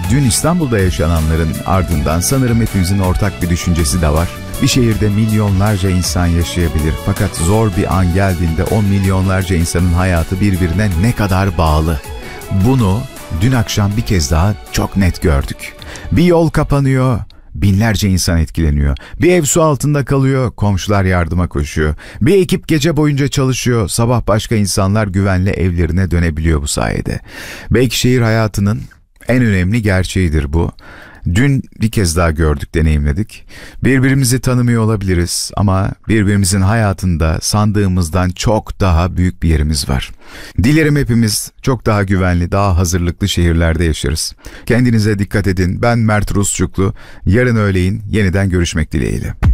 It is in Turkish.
Dün İstanbul'da yaşananların ardından sanırım hepimizin ortak bir düşüncesi de var. Bir şehirde milyonlarca insan yaşayabilir. Fakat zor bir an geldiğinde o milyonlarca insanın hayatı birbirine ne kadar bağlı. Bunu dün akşam bir kez daha çok net gördük. Bir yol kapanıyor, binlerce insan etkileniyor. Bir ev su altında kalıyor, komşular yardıma koşuyor. Bir ekip gece boyunca çalışıyor, sabah başka insanlar güvenli evlerine dönebiliyor bu sayede. Belki şehir hayatının en önemli gerçeğidir bu. Dün bir kez daha gördük, deneyimledik. Birbirimizi tanımıyor olabiliriz ama birbirimizin hayatında sandığımızdan çok daha büyük bir yerimiz var. Dilerim hepimiz çok daha güvenli, daha hazırlıklı şehirlerde yaşarız. Kendinize dikkat edin. Ben Mert Rusçuklu. Yarın öğleyin yeniden görüşmek dileğiyle.